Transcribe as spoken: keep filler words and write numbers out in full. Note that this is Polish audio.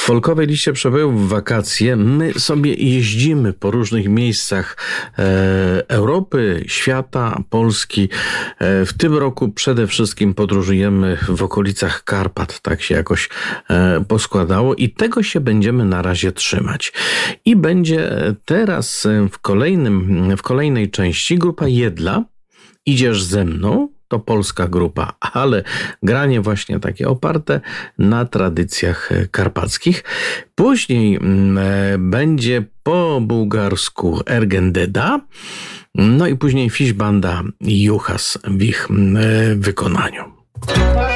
folkowej liście przebojów w wakacje my sobie jeździmy po różnych miejscach e, Europy, świata, Polski. E, w tym roku przede wszystkim podróżujemy w okolicach Karpat, tak się jakoś e, poskładało i tego się będziemy na razie trzymać. I będzie teraz w kolejnym, w kolejnej części grupa Jedla. Idziesz ze mną. To polska grupa, ale granie właśnie takie oparte na tradycjach karpackich. Później e, będzie po bułgarsku Ergendeda, no i później Fish Banda Juhas w ich e, wykonaniu.